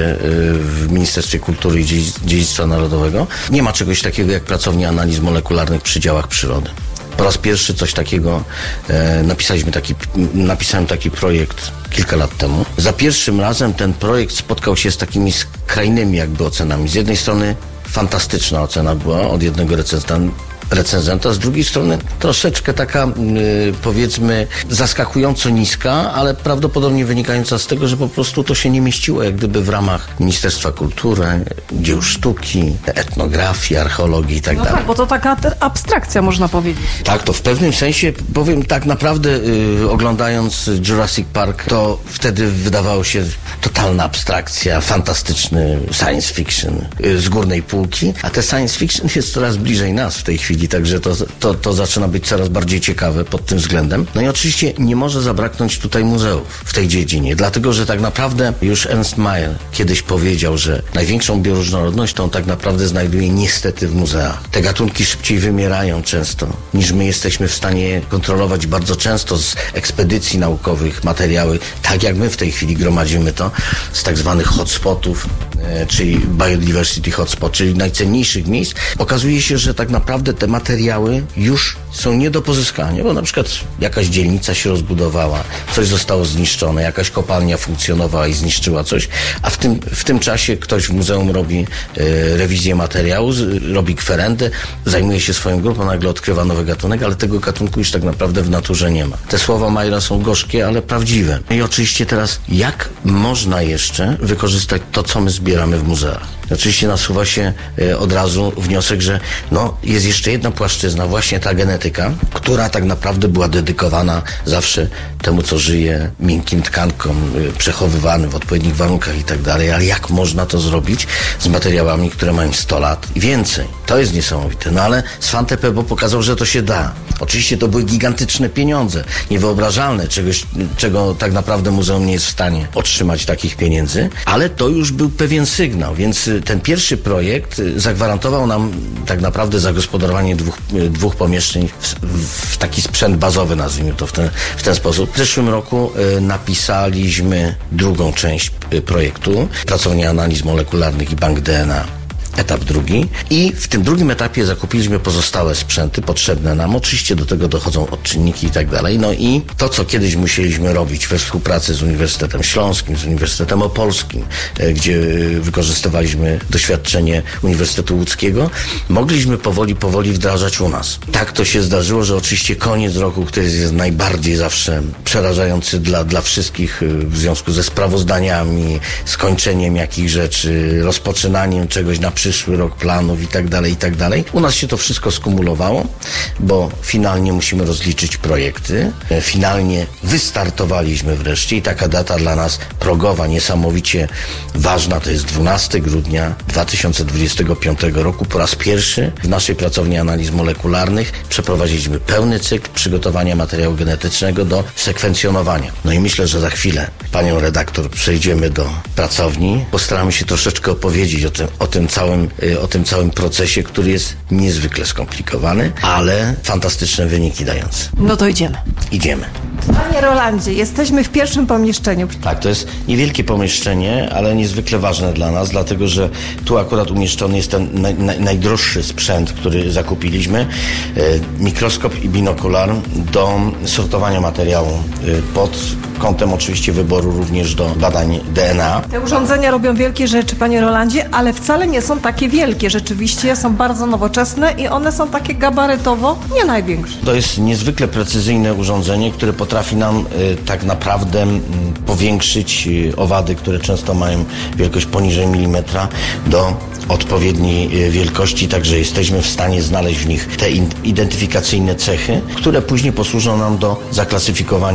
Speaker 15: w Ministerstwie Kultury i Dziedzictwa Narodowego. Nie ma czegoś takiego jak pracownia analiz molekularnych przy działach przyrody. Po raz pierwszy coś takiego e, napisaliśmy taki, napisałem taki projekt kilka lat temu. Za pierwszym razem ten projekt spotkał się z takimi skrajnymi jakby ocenami. Z jednej strony fantastyczna ocena była od jednego recenzenta, recenzenta, z drugiej strony troszeczkę taka yy, powiedzmy zaskakująco niska, ale prawdopodobnie wynikająca z tego, że po prostu to się nie mieściło jak gdyby w ramach Ministerstwa Kultury, dzieł sztuki, etnografii, archeologii i tak
Speaker 3: no
Speaker 15: dalej.
Speaker 3: Tak, bo to taka abstrakcja można powiedzieć.
Speaker 15: Tak, to w pewnym sensie, powiem tak naprawdę yy, oglądając Jurassic Park, to wtedy wydawało się totalna abstrakcja, fantastyczny science fiction yy, z górnej półki, a te science fiction jest coraz bliżej nas w tej chwili. Także to, to, to zaczyna być coraz bardziej ciekawe pod tym względem. No i oczywiście nie może zabraknąć tutaj muzeów w tej dziedzinie, dlatego że tak naprawdę już Ernst Mayr kiedyś powiedział, że największą bioróżnorodność to on tak naprawdę znajduje niestety w muzeach. Te gatunki szybciej wymierają często, niż my jesteśmy w stanie kontrolować. Bardzo często z ekspedycji naukowych materiały, tak jak my w tej chwili gromadzimy to, z tak zwanych hotspotów, e, czyli biodiversity hotspot, czyli najcenniejszych miejsc, okazuje się, że tak naprawdę te materiały już są nie do pozyskania, bo na przykład jakaś dzielnica się rozbudowała, coś zostało zniszczone, jakaś kopalnia funkcjonowała i zniszczyła coś, a w tym, w tym czasie ktoś w muzeum robi e, rewizję materiału, z, robi kwerendę, zajmuje się swoją grupą, nagle odkrywa nowy gatunek, ale tego gatunku już tak naprawdę w naturze nie ma. Te słowa Mayra są gorzkie, ale prawdziwe. I oczywiście teraz, jak można jeszcze wykorzystać to, co my zbieramy w muzeach? Oczywiście nasuwa się e, od razu wniosek, że no, jest jeszcze jedna płaszczyzna, właśnie ta genetyka, która tak naprawdę była dedykowana zawsze temu, co żyje, miękkim tkankom, e, przechowywanym w odpowiednich warunkach i tak dalej, ale jak można to zrobić z materiałami, które mają sto lat i więcej? To jest niesamowite. No ale Svante Pääbo pokazał, że to się da. Oczywiście to były gigantyczne pieniądze, niewyobrażalne, czegoś, czego tak naprawdę muzeum nie jest w stanie otrzymać takich pieniędzy, ale to już był pewien sygnał, więc ten pierwszy projekt zagwarantował nam tak naprawdę zagospodarowanie dwóch, dwóch pomieszczeń w, w taki sprzęt bazowy, nazwijmy to w ten, w ten sposób. W zeszłym roku y, napisaliśmy drugą część y, projektu, pracownia analiz molekularnych i bank D N A. Etap drugi i w tym drugim etapie zakupiliśmy pozostałe sprzęty potrzebne nam. Oczywiście do tego dochodzą odczynniki i tak dalej. No i to, co kiedyś musieliśmy robić we współpracy z Uniwersytetem Śląskim, z Uniwersytetem Opolskim, gdzie wykorzystywaliśmy doświadczenie Uniwersytetu Łódzkiego, mogliśmy powoli, powoli wdrażać u nas. Tak to się zdarzyło, że oczywiście koniec roku, który jest najbardziej zawsze przerażający dla, dla wszystkich w związku ze sprawozdaniami, skończeniem jakichś rzeczy, rozpoczynaniem czegoś na przyszły rok, planów i tak dalej, i tak dalej. U nas się to wszystko skumulowało, bo finalnie musimy rozliczyć projekty. Finalnie wystartowaliśmy wreszcie i taka data dla nas progowa, niesamowicie ważna, to jest dwunastego grudnia dwa tysiące dwudziestego piątego roku. Po raz pierwszy w naszej pracowni analiz molekularnych przeprowadziliśmy pełny cykl przygotowania materiału genetycznego do sekwencjonowania. No i myślę, że za chwilę panią redaktor przejdziemy do pracowni. Postaramy się troszeczkę opowiedzieć o tym, o tym całym, o tym całym procesie, który jest niezwykle skomplikowany, ale fantastyczne wyniki dający.
Speaker 3: No to idziemy.
Speaker 15: Idziemy.
Speaker 3: Panie Rolandzie, jesteśmy w pierwszym pomieszczeniu.
Speaker 15: Tak, to jest niewielkie pomieszczenie, ale niezwykle ważne dla nas, dlatego że tu akurat umieszczony jest ten naj, naj, najdroższy sprzęt, który zakupiliśmy. E, mikroskop i binokular do sortowania materiału e, pod kątem oczywiście wyboru również do badań D N A.
Speaker 3: Te urządzenia robią wielkie rzeczy, panie Rolandzie, ale wcale nie są takie wielkie. Rzeczywiście są bardzo nowoczesne i one są takie gabarytowo nie największe.
Speaker 15: To jest niezwykle precyzyjne urządzenie, które potrafi nam y, tak naprawdę y, powiększyć y, owady, które często mają wielkość poniżej milimetra, do odpowiedniej y, wielkości, także jesteśmy w stanie znaleźć w nich te in, identyfikacyjne cechy, które później posłużą nam do zaklasyfikowania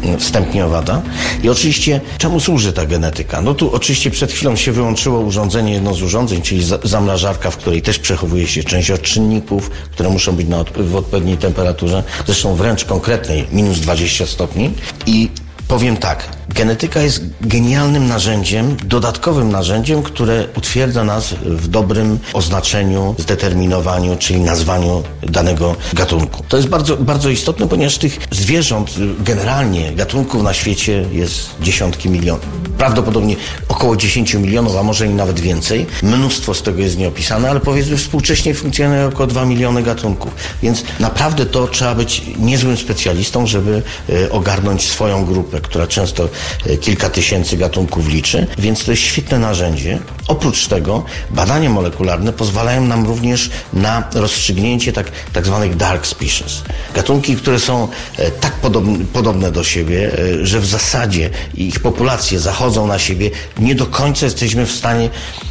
Speaker 15: wstępnie owada. I oczywiście czemu służy ta genetyka? No tu oczywiście przed chwilą się wyłączyło urządzenie, jedno z urządzeń, czyli zamrażarka, w której też przechowuje się część odczynników, które muszą być na od, w odpowiedniej temperaturze, zresztą wręcz konkretnej, minus dwadzieścia stopni. I powiem tak, genetyka jest genialnym narzędziem, dodatkowym narzędziem, które utwierdza nas w dobrym oznaczeniu, zdeterminowaniu, czyli nazwaniu danego gatunku. To jest bardzo, bardzo istotne, ponieważ tych zwierząt, generalnie gatunków na świecie jest dziesiątki milionów. Prawdopodobnie około dziesięć milionów, a może i nawet więcej. Mnóstwo z tego jest nieopisane, ale powiedzmy współcześnie funkcjonuje około dwa miliony gatunków. Więc naprawdę to trzeba być niezłym specjalistą, żeby ogarnąć swoją grupę, która często kilka tysięcy gatunków liczy, więc to jest świetne narzędzie. Oprócz tego badania molekularne pozwalają nam również na rozstrzygnięcie tak, tak zwanych dark species. Gatunki, które są tak podobne, podobne do siebie, że w zasadzie ich populacje zachodzą na siebie, nie do końca jesteśmy w stanie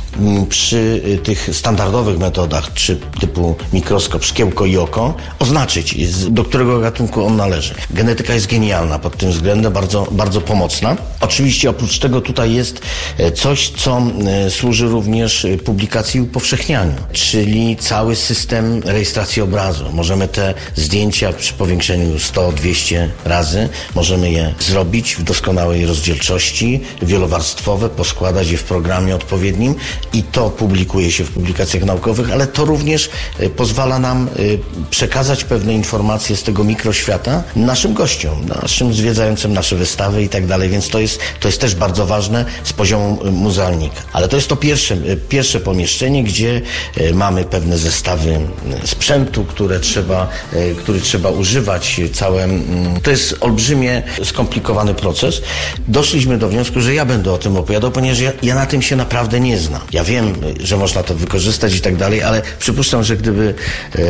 Speaker 15: przy tych standardowych metodach, czy typu mikroskop, szkiełko i oko, oznaczyć, do którego gatunku on należy. Genetyka jest genialna pod tym względem, bardzo, bardzo pomocna. Oczywiście oprócz tego tutaj jest coś, co służy również publikacji i upowszechnianiu, czyli cały system rejestracji obrazu. Możemy te zdjęcia przy powiększeniu sto dwieście razy, możemy je zrobić w doskonałej rozdzielczości, wielowarstwowe, poskładać je w programie odpowiednim i to publikuje się w publikacjach naukowych, ale to również pozwala nam przekazać pewne informacje z tego mikroświata naszym gościom, naszym zwiedzającym nasze wystawy i tak dalej, więc to jest, to jest też bardzo ważne z poziomu muzealnika. Ale to jest to pierwsze, pierwsze pomieszczenie, gdzie mamy pewne zestawy sprzętu, które trzeba, który trzeba używać. Całe, to jest olbrzymie, skomplikowany proces. Doszliśmy do wniosku, że ja będę o tym opowiadał, ponieważ ja, ja na tym się naprawdę nie znam. Ja wiem, że można to wykorzystać i tak dalej, ale przypuszczam, że gdyby e,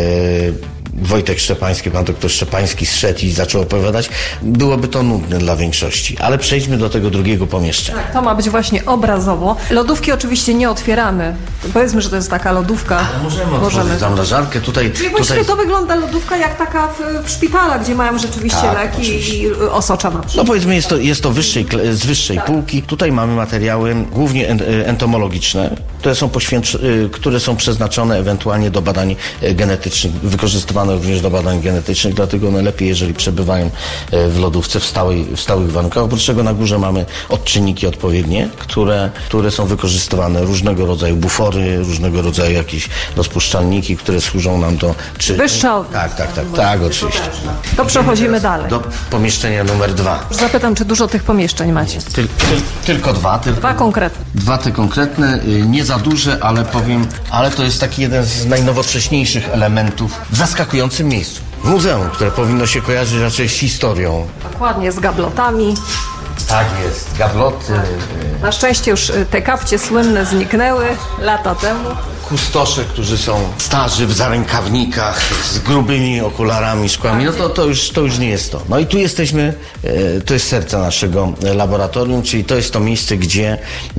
Speaker 15: Wojtek Szczepański, pan doktor Szczepański zszedł i zaczął opowiadać, byłoby to nudne dla większości. Ale przejdźmy do tego drugiego pomieszczenia.
Speaker 3: Tak, to ma być właśnie obrazowo. Lodówki oczywiście nie otwieramy. Powiedzmy, że to jest taka lodówka.
Speaker 15: Ale możemy otworzyć zamrażarkę. Tutaj,
Speaker 3: Czyli właściwie
Speaker 15: tutaj...
Speaker 3: to wygląda lodówka jak taka w, w szpitalach, gdzie mają rzeczywiście tak, leki oczywiście. I osocza na przykład.
Speaker 15: No powiedzmy, jest to, jest to wyższej, z wyższej tak. półki. Tutaj mamy materiały głównie entomologiczne, które są, poświęc... które są przeznaczone ewentualnie do badań genetycznych, wykorzystywane również do badań genetycznych, dlatego one lepiej, jeżeli przebywają w lodówce w, stałej, w stałych warunkach. Oprócz tego na górze mamy odczynniki odpowiednie, które, które są wykorzystywane, różnego rodzaju bufory, różnego rodzaju jakieś rozpuszczalniki, które służą nam do... Czy...
Speaker 3: Wyższa
Speaker 15: Tak, tak, tak, tak, oczywiście.
Speaker 3: To przechodzimy dalej.
Speaker 15: Do pomieszczenia numer dwa.
Speaker 3: Zapytam, czy dużo tych pomieszczeń macie?
Speaker 15: Tyl, tyl, tylko dwa. Tylko,
Speaker 3: dwa konkretne.
Speaker 15: Dwa te konkretne, nie za duże, ale powiem, ale to jest taki jeden z najnowocześniejszych elementów w zaskakującym miejscu. W muzeum, które powinno się kojarzyć raczej z historią.
Speaker 3: Dokładnie, z gablotami.
Speaker 15: Tak jest, gabloty.
Speaker 3: Na szczęście już te kapcie słynne zniknęły lata temu.
Speaker 15: Kustosze, którzy są starzy w zarękawnikach, z grubymi okularami, szkłami, no to, to, już, to już nie jest to. No i tu jesteśmy, to jest serce naszego laboratorium, czyli to jest to miejsce, gdzie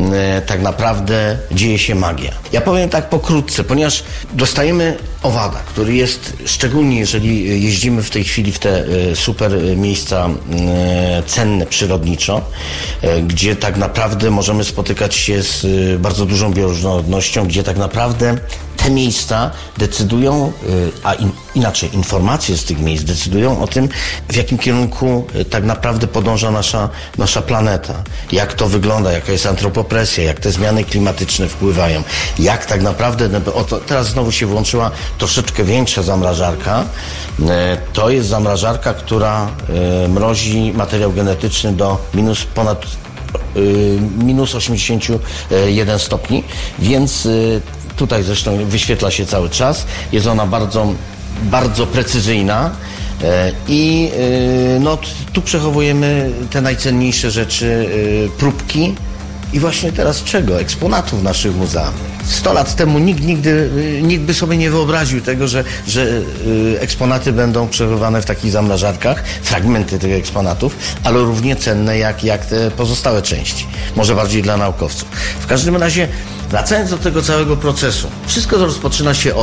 Speaker 15: tak naprawdę dzieje się magia. Ja powiem tak pokrótce, ponieważ dostajemy owada, który jest, szczególnie jeżeli jeździmy w tej chwili w te super miejsca cenne przyrodniczo, gdzie tak naprawdę możemy spotykać się z bardzo dużą bioróżnorodnością, gdzie tak naprawdę te miejsca decydują, a in, inaczej informacje z tych miejsc decydują o tym, w jakim kierunku tak naprawdę podąża nasza, nasza planeta. Jak to wygląda, jaka jest antropopresja, jak te zmiany klimatyczne wpływają, jak tak naprawdę, oto teraz znowu się włączyła troszeczkę większa zamrażarka. To jest zamrażarka, która mrozi materiał genetyczny do minus ponad minus osiemdziesiąt jeden stopni, więc tutaj zresztą wyświetla się cały czas. Jest ona bardzo, bardzo precyzyjna i no, tu przechowujemy te najcenniejsze rzeczy, próbki i właśnie teraz czego? Eksponatów naszych muzeów. Sto lat temu nikt nigdy, nikt by sobie nie wyobraził tego, że, że eksponaty będą przechowywane w takich zamrażarkach, fragmenty tych eksponatów, ale równie cenne jak, jak te pozostałe części. Może bardziej dla naukowców. W każdym razie, wracając do tego całego procesu, wszystko rozpoczyna się od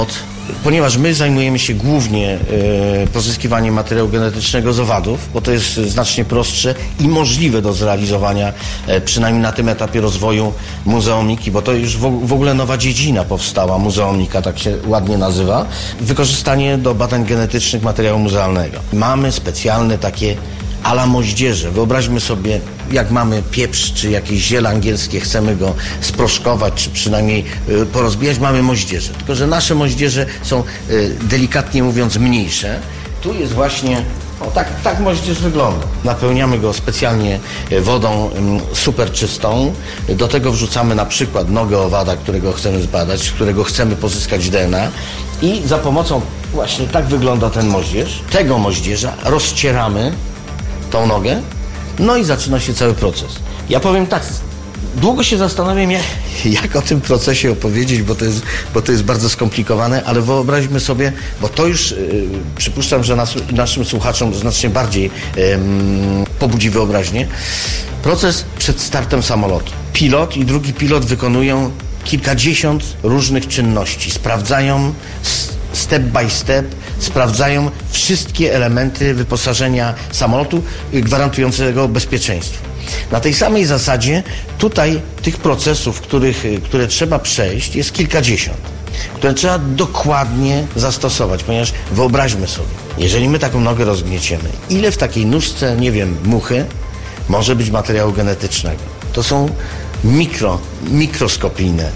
Speaker 15: ponieważ my zajmujemy się głównie e, pozyskiwaniem materiału genetycznego z owadów, bo to jest znacznie prostsze i możliwe do zrealizowania, e, przynajmniej na tym etapie rozwoju muzeomiki, bo to już w, w ogóle nowa dziedzina powstała, muzeomika, tak się ładnie nazywa, wykorzystanie do badań genetycznych materiału muzealnego. Mamy specjalne takie a la moździerze. Wyobraźmy sobie, jak mamy pieprz czy jakieś ziele angielskie, chcemy go sproszkować, czy przynajmniej y, porozbijać, mamy moździerze. Tylko że nasze moździerze są y, delikatnie mówiąc mniejsze. Tu jest właśnie, o, tak, tak moździerz wygląda. Napełniamy go specjalnie wodą y, super czystą. Do tego wrzucamy na przykład nogę owada, którego chcemy zbadać, z którego chcemy pozyskać D N A i za pomocą, właśnie tak wygląda ten moździerz, tego moździerza rozcieramy tą nogę, no i zaczyna się cały proces. Ja powiem tak, długo się zastanawiam, jak, jak o tym procesie opowiedzieć, bo to jest, bo to jest bardzo skomplikowane, ale wyobraźmy sobie, bo to już yy, przypuszczam, że nas, naszym słuchaczom znacznie bardziej yy, pobudzi wyobraźnię. Proces przed startem samolotu. Pilot i drugi pilot wykonują kilkadziesiąt różnych czynności. Sprawdzają step by step, sprawdzają wszystkie elementy wyposażenia samolotu gwarantującego bezpieczeństwo. Na tej samej zasadzie tutaj tych procesów, których, które trzeba przejść, jest kilkadziesiąt, które trzeba dokładnie zastosować, ponieważ wyobraźmy sobie, jeżeli my taką nogę rozgnieciemy, ile w takiej nóżce, nie wiem, muchy może być materiału genetycznego. To są mikro, mikroskopijne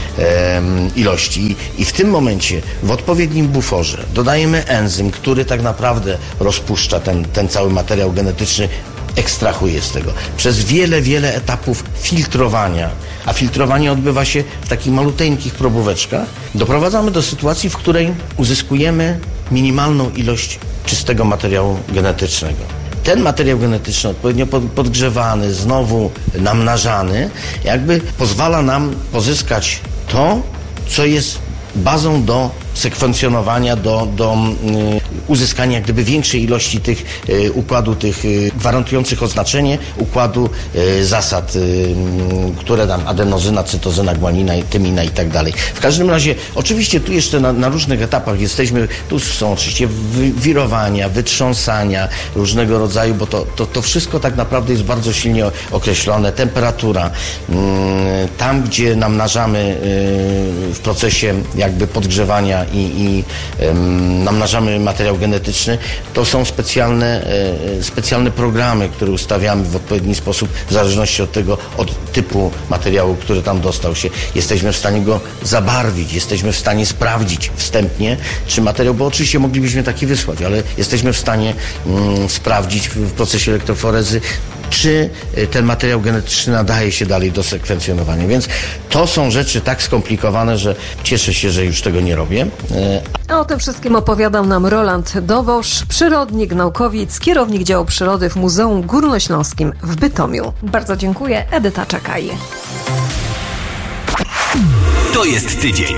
Speaker 15: ilości i w tym momencie w odpowiednim buforze dodajemy enzym, który tak naprawdę rozpuszcza ten, ten cały materiał genetyczny, ekstrahuje z tego. Przez wiele, wiele etapów filtrowania, a filtrowanie odbywa się w takich maluteńkich probóweczkach, doprowadzamy do sytuacji, w której uzyskujemy minimalną ilość czystego materiału genetycznego. Ten materiał genetyczny, odpowiednio podgrzewany, znowu namnażany, jakby pozwala nam pozyskać to, co jest bazą do sekwencjonowania, do, do y, uzyskania jak gdyby większej ilości tych y, układu, tych y, gwarantujących oznaczenie układu y, zasad, y, które tam adenozyna, cytozyna, guanina, tymina i tak dalej. W każdym razie, oczywiście tu jeszcze na, na różnych etapach jesteśmy, tu są oczywiście wy, wirowania, wytrząsania różnego rodzaju, bo to, to, to wszystko tak naprawdę jest bardzo silnie określone. Temperatura, y, tam gdzie namnażamy y, w procesie jakby podgrzewania i, i um, namnażamy materiał genetyczny, to są specjalne, e, specjalne programy, które ustawiamy w odpowiedni sposób w zależności od tego, od typu materiału, który tam dostał się. Jesteśmy w stanie go zabarwić, jesteśmy w stanie sprawdzić wstępnie, czy materiał, bo oczywiście moglibyśmy taki wysłać, ale jesteśmy w stanie mm, sprawdzić w, w procesie elektroforezy, czy ten materiał genetyczny nadaje się dalej do sekwencjonowania. Więc to są rzeczy tak skomplikowane, że cieszę się, że już tego nie robię.
Speaker 3: A o tym wszystkim opowiadał nam Roland Dowosz, przyrodnik, naukowiec, kierownik działu przyrody w Muzeum Górnośląskim w Bytomiu. Bardzo dziękuję. Edyta Czekaj.
Speaker 7: To jest tydzień.